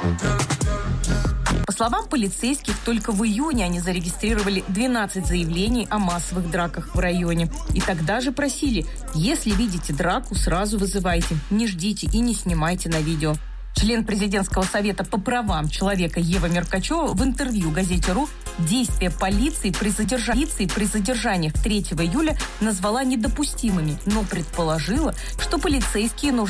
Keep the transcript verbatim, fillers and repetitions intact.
По словам полицейских, только в июне они зарегистрировали двенадцать заявлений о массовых драках в районе. И тогда же просили, если видите драку, сразу вызывайте, не ждите и не снимайте на видео. Член президентского совета по правам человека Ева Меркачева в интервью газете «Ру» действия полиции при задержании, при задержаниях третьего июля назвала недопустимыми, но предположила, что полицейские нужны